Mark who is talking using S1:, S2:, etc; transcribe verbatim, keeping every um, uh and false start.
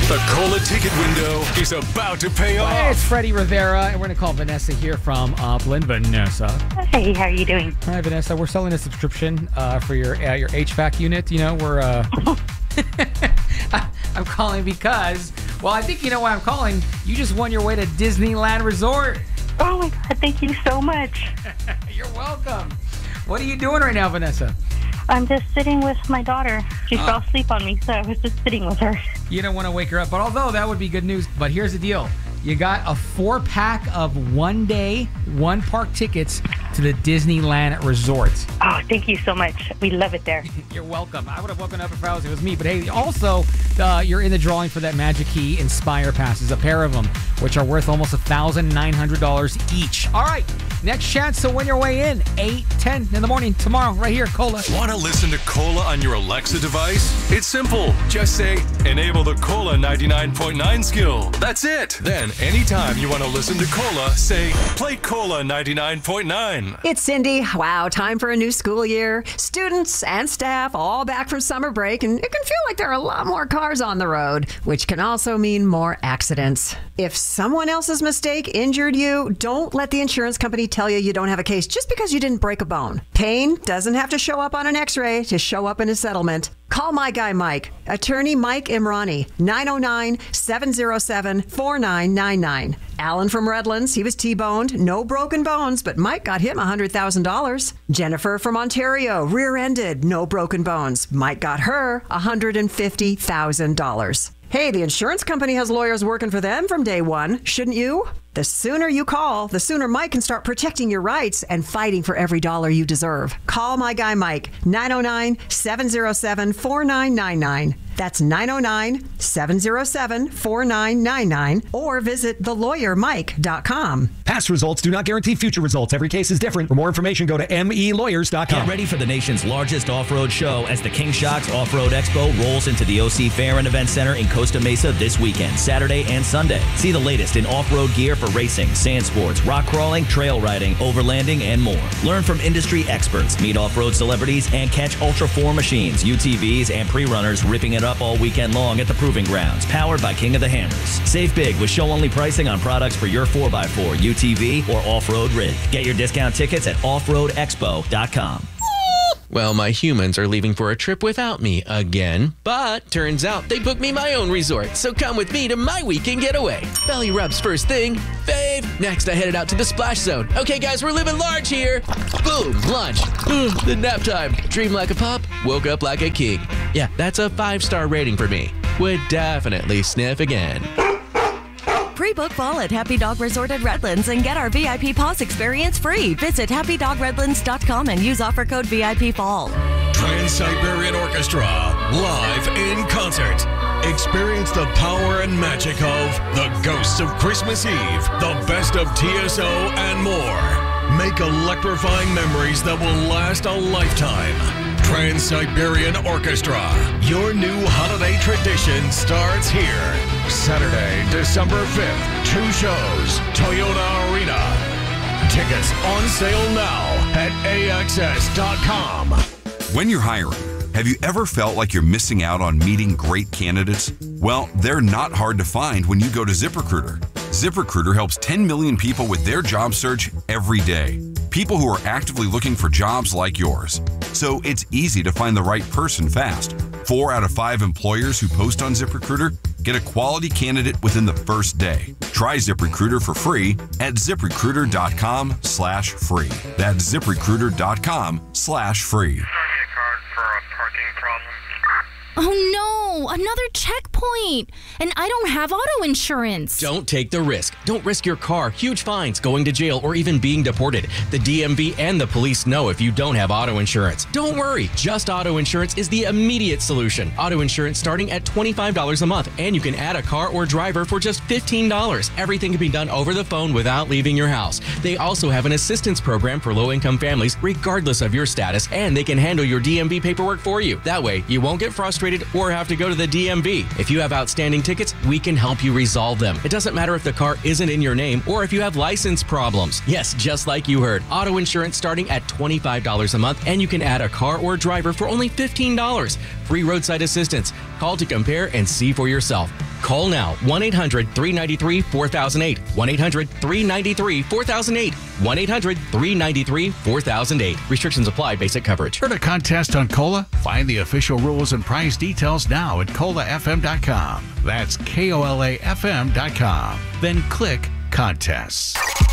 S1: The Cola ticket window is about to pay off.
S2: Hey, it's Freddie Rivera, and we're going to call Vanessa here from Upland. Vanessa.
S3: Hey, how are you doing?
S2: Hi, Vanessa. We're selling a subscription uh, for your uh, your H V A C unit. You know, we're... Uh... I'm calling because, well, I think you know why I'm calling. You just won your way to Disneyland Resort.
S3: Oh, my God. Thank you so much.
S2: You're welcome. What are you doing right now, Vanessa?
S3: I'm just sitting with my daughter. She
S2: Uh.
S3: fell asleep on me, so I was just sitting with her.
S2: You don't want to wake her up, but although that would be good news. But here's the deal. You got a four-pack of one-day, one-park tickets to the Disneyland Resort.
S3: Oh, thank you so much. We love it there.
S2: You're welcome. I would have woken up if I was, it was me. But hey, also, uh, you're in the drawing for that Magic Key Inspire passes, a pair of them, which are worth almost one thousand nine hundred dollars each. All right, next chance to win your way in, eight, ten in the morning tomorrow, right here, Cola.
S1: Want to listen to Cola on your Alexa device? It's simple. Just say, enable the Cola ninety-nine point nine skill. That's it. Then, anytime you want to listen to Cola, say, play Cola ninety-nine point nine.
S4: It's Cindy. Wow, time for a new school year. Students and staff all back from summer break, and it can feel like there are a lot more cars on the road, which can also mean more accidents. If someone else's mistake injured you, don't let the insurance company tell you you don't have a case just because you didn't break a bone. Pain doesn't have to show up on an x-ray to show up in a settlement. Call my guy Mike, attorney Mike Imrani, nine oh nine, seven oh seven, four nine nine nine. Alan from Redlands, he was T-boned, no broken bones, but Mike got him one hundred thousand dollars. Jennifer from Ontario, rear-ended, no broken bones. Mike got her one hundred fifty thousand dollars. Hey, the insurance company has lawyers working for them from day one, shouldn't you? The sooner you call, the sooner Mike can start protecting your rights and fighting for every dollar you deserve. Call my guy Mike, nine oh nine, seven oh seven, four nine nine nine. That's nine oh nine, seven oh seven, four nine nine nine, or visit the lawyer mike dot com.
S5: Past results do not guarantee future results. Every case is different. For more information, go to m e lawyers dot com.
S6: Get ready for the nation's largest off-road show as the King Shocks Off-Road Expo rolls into the O C Fair and Event Center in Costa Mesa this weekend, Saturday and Sunday. See the latest in off-road gear for racing, sand sports, rock crawling, trail riding, overlanding, and more. Learn from industry experts, meet off-road celebrities, and catch Ultra four machines, U T Vs, and pre-runners ripping it up all weekend long at the Proving Grounds, powered by King of the Hammers. Save big with show-only pricing on products for your four by four, U T V, or off-road rig. Get your discount tickets at off road expo dot com.
S7: Well, my humans are leaving for a trip without me again, but turns out they booked me my own resort, so come with me to my weekend getaway. Belly rubs first thing, fave. Next, I headed out to the splash zone. Okay, guys, we're living large here. Boom, lunch. Then nap time. Dream like a pup, woke up like a king. Yeah, that's a five-star rating for me. Would definitely sniff again.
S8: Pre-book fall at Happy Dog Resort at Redlands and get our V I P Paws experience free. Visit happy dog redlands dot com and use offer code V I P fall.
S1: Trans-Siberian Orchestra, live in concert. Experience the power and magic of The Ghosts of Christmas Eve, the best of T S O, and more. Make electrifying memories that will last a lifetime. Trans-Siberian Orchestra, your new holiday tradition starts here. Saturday, December fifth, two shows, Toyota Arena. Tickets on sale now at A X S dot com.
S9: When you're hiring, have you ever felt like you're missing out on meeting great candidates? Well, they're not hard to find when you go to ZipRecruiter. ZipRecruiter helps ten million people with their job search every day. People who are actively looking for jobs like yours. So it's easy to find the right person fast. Four out of five employers who post on ZipRecruiter get a quality candidate within the first day. Try ZipRecruiter for free at ZipRecruiter dot com slash free. That's ZipRecruiter dot com slash free.
S10: Oh no, another checkpoint! And I don't have auto insurance.
S7: Don't take the risk. Don't risk your car, huge fines, going to jail, or even being deported. The D M V and the police know if you don't have auto insurance. Don't worry, Just Auto Insurance is the immediate solution. Auto insurance starting at twenty-five dollars a month, and you can add a car or driver for just fifteen dollars. Everything can be done over the phone without leaving your house. They also have an assistance program for low-income families, regardless of your status, and they can handle your D M V paperwork for you. That way, you won't get frustrated or have to go to the D M V. If you have outstanding tickets, we can help you resolve them. It doesn't matter if the car isn't in your name or if you have license problems. Yes, just like you heard. Auto insurance starting at twenty-five dollars a month, and you can add a car or driver for only fifteen dollars. Free roadside assistance. Call to compare and see for yourself. Call now. one eight hundred three nine three four thousand eight. one eight hundred three nine three four thousand eight. one eight hundred three nine three four thousand eight. Restrictions apply. Basic coverage.
S11: For the contest on Cola, find the official rules and price details now at cola f m dot com. That's K O L A F M dot com. Then click Contests.